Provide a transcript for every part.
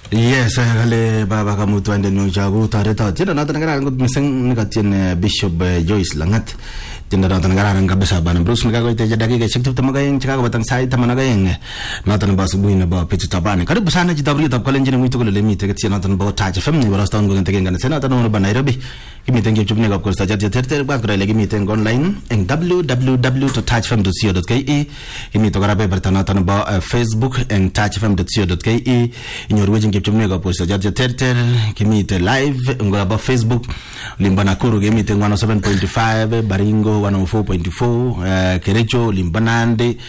Yes, kale baba kamutwande no jagu tareta tena natana ngara ngut miseng nikatien Bishop Joyce Langat tena natana ngara ngabisa bana Bruce ngago ite dakika sektu tamagayeng chikago batang sai tamanagayeng natana basubuhi na ba pitu tabane karibu sana jitabriyo tab kale njini mwito kule lemite katia natana ba Touch FM ni barasta ngo ngenteke ngana sena natana ono ba Nairobi kimite ngechupne gap kosta jati terter ba kura legi mite online en www.touchfm.co.ke kimito garabe bertana natana ba Facebook en touchfm.co.ke inyorweje ngechupne gap kosta jati terter kimite live ngaba Facebook limbana kuru kimite 107.5 Baringo 104.4 Kerecho Limbanande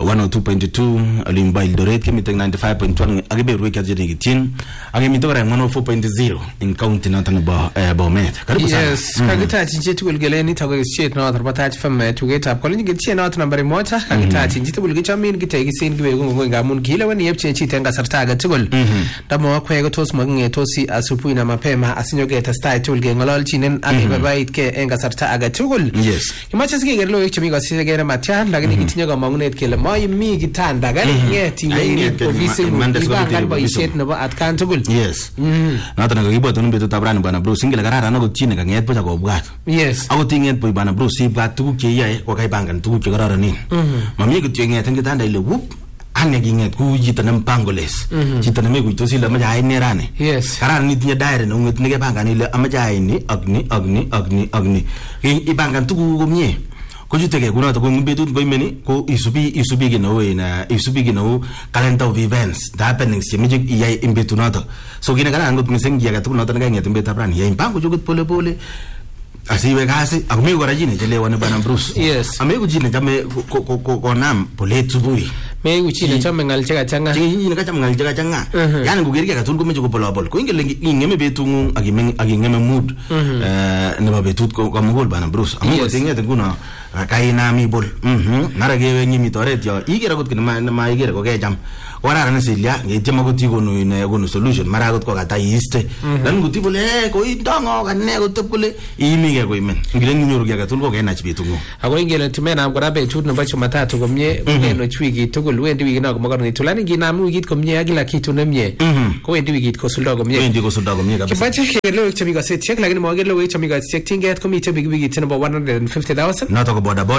102.2 Limba Eldoret kimite 95.1 agiberuwe kajiri gitin agimito gara 104.0 in county natana ba Bomet. Yes, kagita chinjitu gulgeleni tago shit no other but from to get up calling get not number mota kagita chinjitu gulgicha min gita gisin gibe gungo ngamun gila wani yepche chitenga sartaga tugul damo akwego tos magne tosi asupu ina mapema asinyoge style tulge ngolol chinen abibait ke enga sartaga tugul. Yes, kimacha sige gerlo ichimigo sigera matyan lakini gitinyoga magnet kele moy mi gitanda gari ngeti ngi ofisi ibanga ba shit no ba atkan tugul. Yes, natana gagibo tunu betu tabrani bana bro single garara no chine kanget po ko bwat. Yes, ako tinget po bana bro si bwat tuguk che yae ko kai bangan tuguk che garara ni mami ko tinget ngitanda ile wup ane ginget ku jita nam pangoles jita nam ku to sila maja ne rane. Yes, karana ni tinya daire no nget ne bangan ile amaja ni agni i bangan tugu gomye ko jutege kuna to ko ngbetu ko imeni ko isubi gino calendar of events the happenings che mijik iya imbetu nato so gina kana ngot miseng ya gatu nato nga ngetu mbeta brani ya impango jugut pole asiwe kasi akumi ko rajine jele wane bana Bruce. Yes, ame ko jine jame ko nam pole tubui me uchine chame ngal chega changa jine ka cham ngal chega changa yani ko gerga katun ko mejo ko polo ko ingele ngeme betu agingeme mood ne ba betut ko mugol bana Bruce ame ko tinga nguna kaina mi bol narage wenyi mitoret yo igera gut ma igera ko ke jam wara na silia ngejema ko tigo no ne solution mara gut ko kata yiste dan gut bole ko idongo kanne gut kule imi ke ko imen ngile nyoru ga tul ko ke na chibitu ngo ako ingele timena ko rabe chut no bacho matatu ko mye no chwigi to gol wendi wi na ko magaro ni tulani gina mu git ko mye agila kitu ne mye ko wendi wi git ko suldo ko mye kabisa kibache ke lo chamiga set check lakini mo gelo wi chamiga set tinget ko mi chamiga wi git no 150,000 not ko boda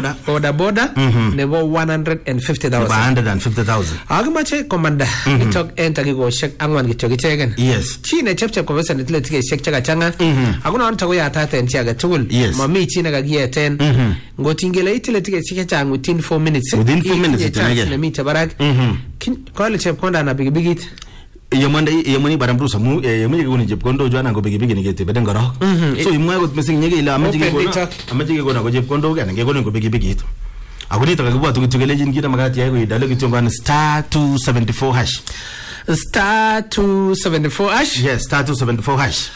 nebo 150,000 agmache komanda itok entagi go shek angwan gicho gichegen. Yes, chine chepchep ko besa nitlete shek chaga changa aguna on tago ya tata enchaga tugul mami chine ga gieten ngotingele itlete shek changa within 4 minutes ne mita barak ko le chep konda na bigit yomani baram Bruce mu yomani ko ni jep kondo jwana go bigi ni gete beden garo so imwe go mesing nyege ila amajige go na go jep kondo ga nge go ni go bigi to akuni to ga buatu tugele jin gida magati yayi go idale gitonga star 274 hash star 274 hash. Yes, star 274 hash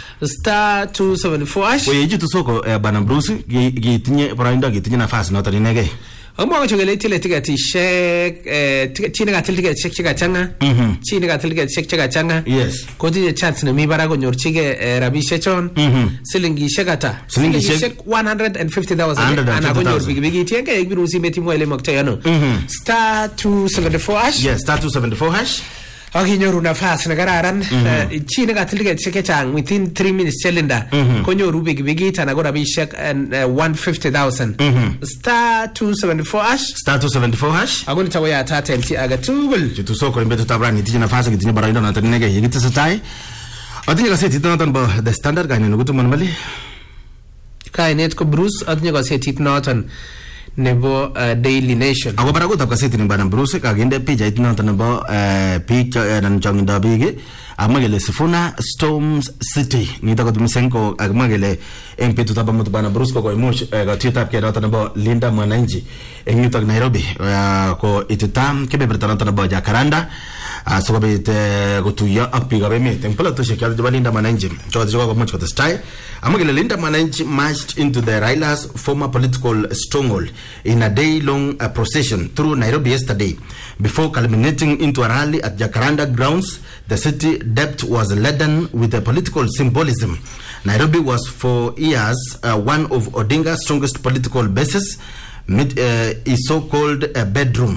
we jitu soko bana Bruce gitinye parainda gitinye nafasi notari nege Omo chogele tile tigati shek chine ga tile shek chiga changa chine ga tile shek chiga changa. Yes, ko di chance no mi barago nyorchige rabi shechon silingi shekata silingi shek 150,000 ana go nyor bigi tienge egbiru simeti mo ele mokta yano star 274 hash. Yes, star 274 hash akinyoru nafasi nagararan chine ga tile shek chang within 3 minutes cylinder ko nyoru bigi tana go rabi shek 150,000 star 274 hash agoni tawo ya tata enti aga tugul jitu soko imbeto tabrani tijina nafasi gitinye barainda na tanege yigita satai atinya ga seti tan ba the standard ga ne gutu manmali kai net ko Bruce atinya ga seti tan nebo Daily Nation ako barago tab ka seti ni bana Bruce ka gende pija itina tan ba pija nan changinda bige amagele Sifuna Storms City ni tako tumisenko amagele MP tutaba mtu bana Bruce ko emotion ga tita ke data ba Linda Mwananchi enyuta Nairobi ko ititam kebe bertana tan ba Jacaranda so be gotuya apiga be me templa to shekya de Linda Mwananchi to ko much ko style amagele Linda Mwananchi marched into the Raila's former political stronghold in a day-long procession through Nairobi yesterday before culminating into a rally at Jacaranda grounds. The city depth was laden with a political symbolism. Nairobi was for years one of Odinga's strongest political bases, his so-called bedroom.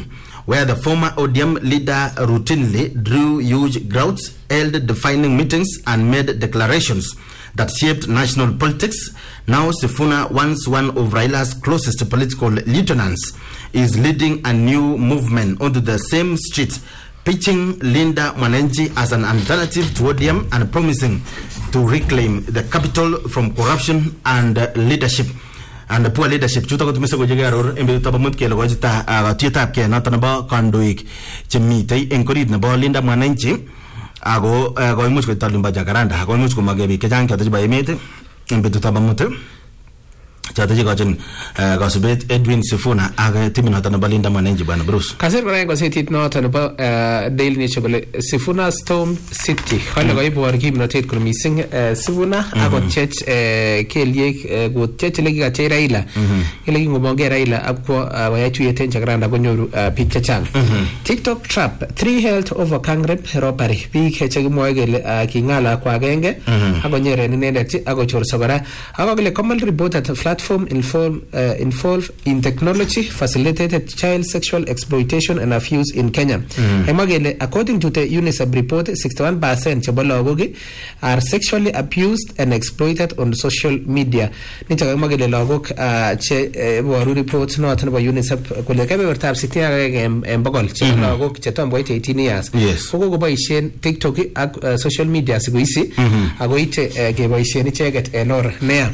where the former ODM leader routinely drew huge crowds, held defining meetings, and made declarations that shaped national politics. Now Sifuna, once one of Raila's closest political lieutenants, is leading a new movement onto the same street, pitching Linda Mwananchi as an alternative to ODM and promising to reclaim the capital from corruption and leadership. And the poor leadership chuta kutumisa kujega ror embe tabamut ke logo jita tietap ke na tanaba kandoik chemite encourage na bo Linda Mwananchi ago imuch ko talimba jacaranda ago imuch ko magebi ke jang chata ba emete embe tabamut chata jiga chen gasubet Edwin Sifuna aga timina tanaba Linda Mwananchi bana Bruce kasir ko ko setit no tanaba daily nature bale Sifuna Storm City khale ko ibo arkim no tet ko missing Sifuna ago church keliek go church legi ga Raila ilegi ngo bonge Raila akwa wayachu yeten jacaranda ko nyoru picture chang TikTok trap 3 held over Kangrep robbery bi keche mo gele kingala kwa genge ago nyere ni ndet ago chor sagara ago gele common report that platform involved in technology facilitated child sexual exploitation and abuse in Kenya. Emagele, according to the UNICEF report, 61% chabalagogi are sexually abused and exploited on social media. Nita emagele lagok che waru report no atano ba UNICEF kule kabe vertab sitia embagol chabalagogi chetom boy 18 years. Yes. Koko go ba ishen TikTok social media siguisi ago ite ge ba ishen cheget enor nea.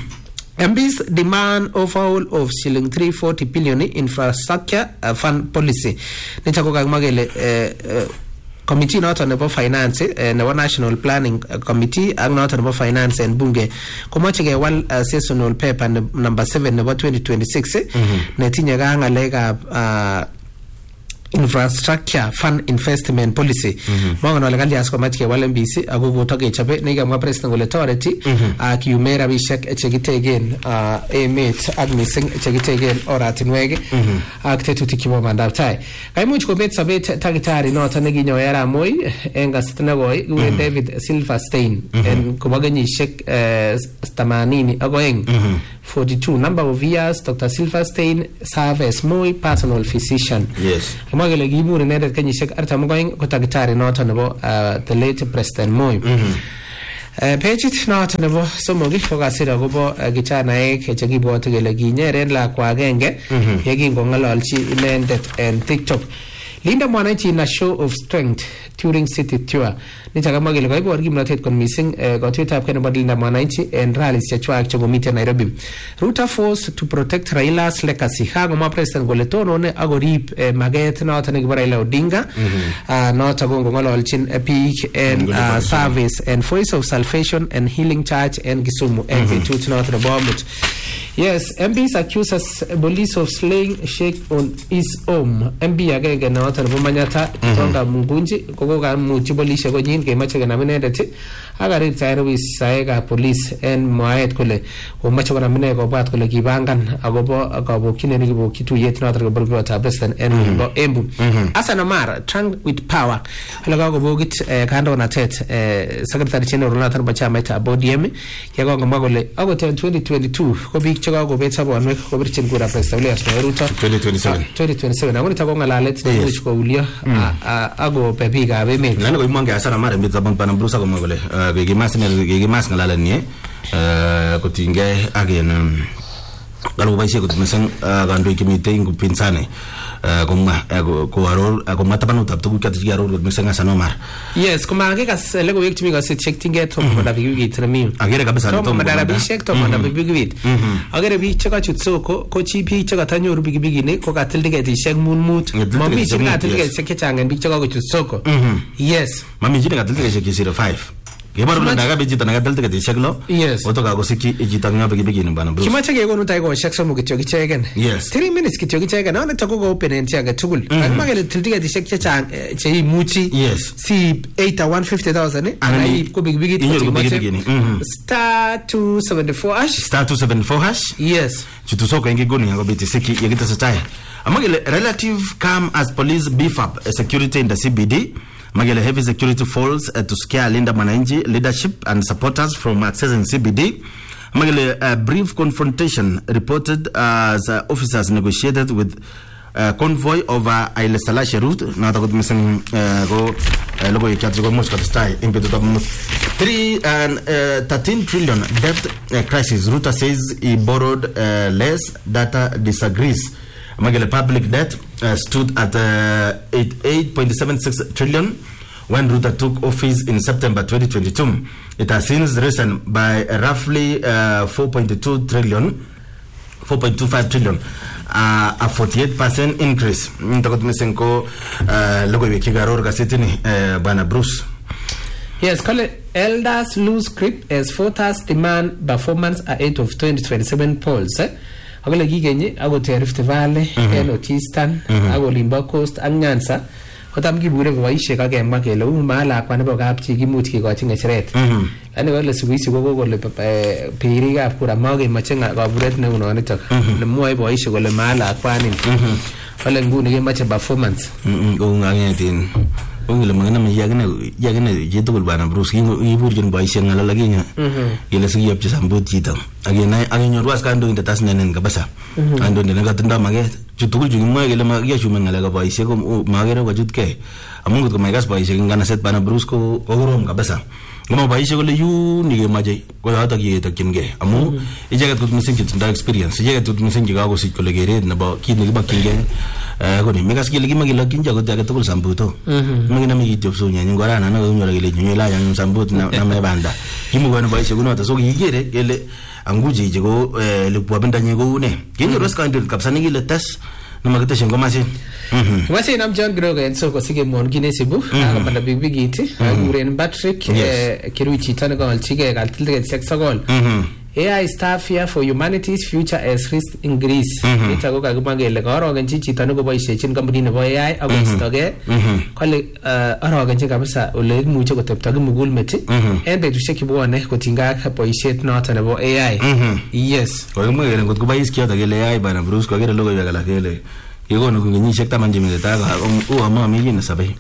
MPs demand overhaul of shilling 340 billion infrastructure fund policy. Nitakoka magele committee not on the finance the national planning committee and not on the finance and bunge komochege one seasonal paper number 7 about 2026 netinya ganga lega infrastructure fund investment policy mwango wale kandi asko matike wale mbisi agugo toke chape niga mwa president ngole authority akiumera bishek chegitegen emit admissing chegitegen oratinwege aktetuti kibo mandaptai kaimuch ko bet sabet tagitari no tanegi nyoyara moy enga sitnagoy we David Silverstein en kubagani shek stamanini agoeng 42 number of years. Dr. Silverstein served as Moi personal physician. Yes. Magale gibure nedet kanyi shek arta mogoing ko tagitari no tanabo the late President Moi. Page it not never so mogi foga sira gobo gichana ek chagibo tegele ginyere la kwa genge yegi ngongalolchi inendet and TikTok. Linda Mwananchi na show of strength during city tour. Nitaka magele ko ibo argim natet kon missing got it up kana Linda Mwananchi and rallies chachwa chogo meet Nairobi. Ruta forced to protect Raila's legacy. Hago ma president goletono ne agorip maget na otane Raila Odinga not agongo ngololchin peak and service and voice of salvation and healing church and Kisumu and to not the bomb. Yes, MPs accuses police of slaying Sheikh on his home. MP agege na wata manyata tonga mungunji kokoga muchibolishe ko nyin ke mache na menedete agari tsayro wisaega police en moaet kole o mache na mene ko bat kole gibangan agobo kineni gibo kitu yet na tra borgo ta president en embu asana mar trang with power alaga go bogit kando na tet secretary general na tan bacha meta bodiem yago ngomagole ago 2022 ko big chago go betsa bonwe ko birchin gura president Elias Ruto 2027 agoni tagonga lalet ko ulia ago pepiga be me nani ko imange asara mare mbitsa bangpana brusa ko magole gegimas ngala ni ko tinge again galo baishe ko tumesen gando kimite ngupinsane ko arol ko matabanu tapto ku kati garo ko mesen asano mar yes ko mange kas lego wekti mi ga se check tinge to mada bigi trami agere kabisa to mada bi check to mada bigi bit agere bi cheka chutso ko chi pi cheka tanyoru bigi bigi ne ko katil dige ti check munmut mami cheka katil dige se kechangen bi cheka ko chutso ko yes mami jine katil dige check 05 Gebaru na daga biji tanaga dalta kati shaglo. Yes. Oto ka gosiki ejitanga bigi ni bana bro. Kima chege go nutai go shakso mu kityo kichegen. Yes. 3 minutes kityo kichegen. Na tako go open and chaga tugul. Magale tiltiga di shek chang chei muchi. Yes. Si 150,000 Ana ko bigi ni. Star 274 hash. Star 274 hash. Yes. Chutusoko ingi goni ngo biti siki yagita satai. Amagale relative calm as police beef up security in the CBD. Magale heavy security falls to scare Linda Mwananchi leadership and supporters from accessing CBD. Magale a brief confrontation reported as officers negotiated with convoy over Haile Selassie route not got missing go logo chat go much style in bit of 13 trillion debt crisis. Ruta says he borrowed less. Data disagrees. Magale public debt stood at 8.76 trillion when Ruta took office in September 2022. It has since risen by roughly 4.25 trillion, a 48% increase. Ntakot misenko logo wikigaror gasetini bana Bruce. Yes, call it elders lose grip as voters demand performance ahead of 2027 polls. Agole gigenye ago Rift Valley, North Eastern, ago Limba Coast, and Nyanza. Kotam gibure ko waishe ka gemba ke lo mala kwa ne boga apchi gimut ki ko tinga chret ani wala suwisi go le piri ga kura mage machenga ga buret ne uno ne tak le moy bo waishe go le mala kwa ni wala ngune ge mache performance go ngane tin le magana me yagane jeto gol bana Bruce i burjin boy ngala lagi nya ile sigi yap sambut jita agena agenyo ruas kan do inta tasnen ga basa ando ne ga tanda mage jutul ju mo gele ma ya shumen ngala ga boy ko magere ga jutke amungu ko megas boy ngana set bana Bruce ko orom ga basa mo boy ko le yu ni ge maje ko hata gi ta kimge amu ijaga tut misen jit nda experience ijaga tut misen gi ga go sit ko le gere na ba ki ni ba kinge ko ni megas gi le gi magila kinja ko ta ga to sambuto magina mi job so nya ngora na no nyola gele nyola yang sambut na me banda himu gwana boy ko no ta so gi gere gele anguji jego le bwabenda nyego ne kinyo roska ndio kapsani gile tes na magata shengo masi wasi nam John Groga enso ko sige mon gine sibu akapanda bibigiti aguren Patrick kiruchi tanago alchige galtilge seksagol AI staff here for humanity's future as risk in Greece. Ita ko kagumagele ko arogan chichi tanago boy sechin company ne boy AI agostoge kole arogan chi kabisa ole mucho ko teptagi mugul meti ende dusheki bone ko tinga ka boy set not ne boy AI yes ko magere ko boy iskio tagele AI bana Bruce ko gere logo yagala gele yego no kungi sekta manje me taga o ama mili na sabai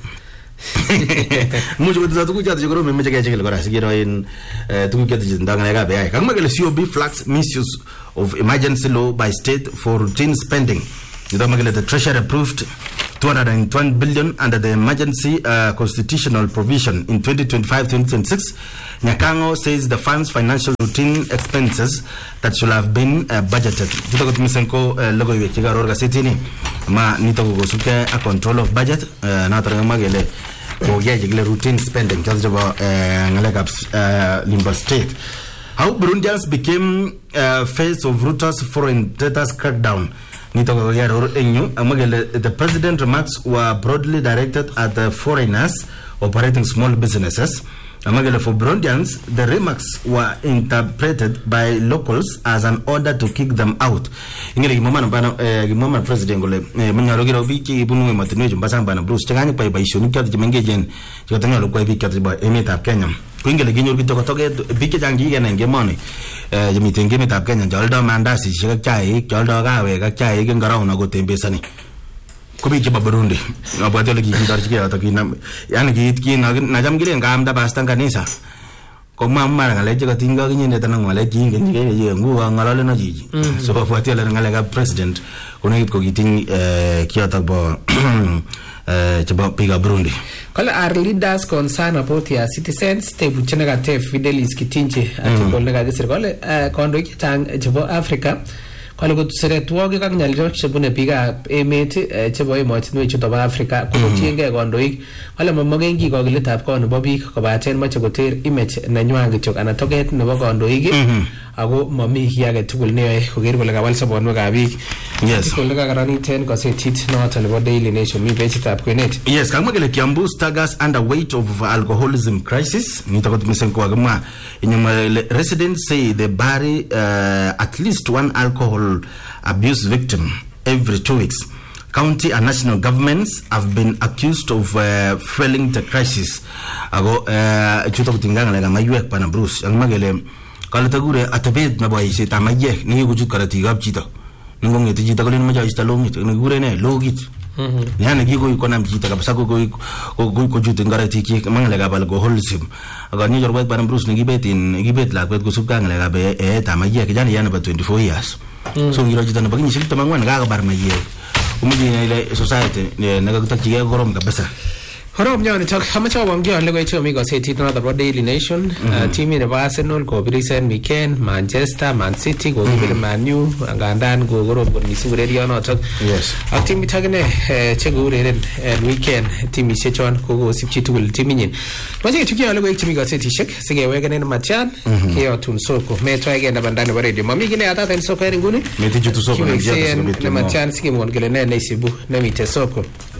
mucho kutuza tukuja tujikoro meme chake chake lekora sigiro in tukuja tujindanga nega be ai kama gele COB flags misuse of emergency law by state for routine spending. The Treasury approved 220 billion under the emergency constitutional provision in 2025-2026. Nyakango says the fund's financial routine expenses that should have been budgeted. Tutakot misenko logo yekiga rorga sitini ma nito go suke a control of budget na taranga gele go yegile routine spending just about ngalekaps Limba State. How Burundians became face of Ruto's foreign debtors crackdown. The president remarks were broadly directed at foreigners operating small businesses. For Burundians, the remarks were interpreted by locals as an order to kick them out. President kuingele ginyo kitoko toke bike jangi gene ngemoni mitenge mitap Kenya joldo mandasi shika chai joldo gawe ga chai ngara na go tembesani ko bi ba Burundi abate le gindar chike atakina yani git na jam gile ngamda bastan kanisa ko mamma ngale je katinga ginyende tanang ngale jinge je ngu ngala na jiji so abate le ngale ga president kuna git ko giting kiata bo chaba piga Burundi. Our leaders concerned about their citizens. Te buchanaga te Fidelis Kitinche ati kolega gisirgole kondo ikitang chabo Africa. Kalo go tsere tuoge ka nyaliro chebune piga emeti chebo emotinwe chutoba Africa ko tienge kondo ik wala mamogengi ko giletap ko no bobi ko baten mache go ter image na nywangi chok anatoget no kondo iki ago mami yage tugul ne ko ger ko laga wal sabonwa ga bi yes ko laga garani 10 ko se tit not and about Daily Nation mi page tap ko net yes kama gele Kiambu staggers under weight of alcoholism crisis nitakot misenko agama inyuma residents say they bury at least one alcohol abuse victim every 2 weeks. County and national governments have been accused of failing the crisis. Ago chuto kutinganga lega mayuek pana Bruce ang magele kala tagure atabed na boy se tamayek ni gujut karati gab chito ngong eti chito kolen maja istalongit ngure ne logit yani gigo iko nam chito kabisa go jute ngarati ki mangale bal go holsim aga ni jorwet pana Bruce ni gibet la kwet go subkang lega be tamayek yani yana ba 24 years so ngiro chito na bagni sikta mangwan ga bar mayek umujina ile society nakakutakiga korom kabisa. Horom nyoni tok amache awangyo le ko chomi gazetit noto Daily Nation team nebo Arsenal ko birisen weekend Manchester Man City ko kibir Man U angandan ko korom kot mising urerio noto. Yes. Ak team itagene che ko ureren weekend timisiek chon ko kosipchi tugul timinyin. Mache tukio le ko chomi gazetishek sigewekenen Matian keyotun soko metwa igenda bandani nebo radio mami kile ata ten soko nguni metichu tu soko na Matian sigemwon kele ne isibu nemite soko.